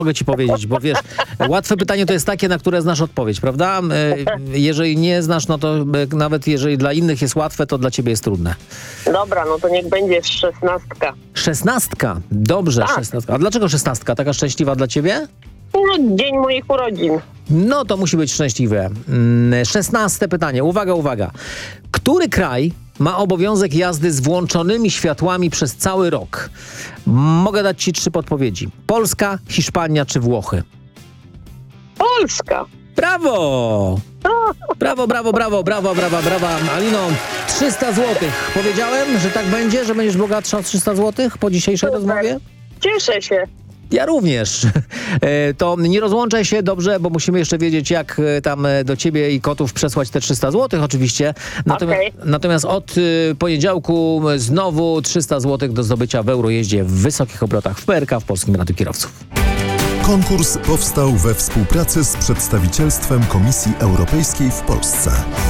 mogę ci powiedzieć, bo wiesz, łatwe pytanie to jest takie, na które znasz odpowiedź, prawda? Jeżeli nie znasz, no to nawet jeżeli dla innych jest łatwe, to dla ciebie jest trudne. Dobra, no to niech będzie 16. 16. Dobrze, Tak. 16. A dlaczego 16? Taka szczęśliwa dla ciebie? No, dzień moich urodzin. No to musi być szczęśliwe. 16 pytanie. Uwaga, uwaga. Który kraj ma obowiązek jazdy z włączonymi światłami przez cały rok? Mogę dać ci 3 podpowiedzi. Polska, Hiszpania czy Włochy? Polska. Brawo! Brawo, brawo, brawo, brawo, brawo, brawo. Alino, 300 zł. Powiedziałem, że tak będzie, że będziesz bogatsza o 300 zł po dzisiejszej Super. rozmowie? Cieszę się. Ja również. To nie rozłączaj się, dobrze, bo musimy jeszcze wiedzieć, jak tam do ciebie i kotów przesłać te 300 zł oczywiście. Okej. Natomiast od poniedziałku znowu 300 zł do zdobycia w Eurojeździe w wysokich obrotach w PRK, w Polskim Radiu Kierowców. Konkurs powstał we współpracy z przedstawicielstwem Komisji Europejskiej w Polsce.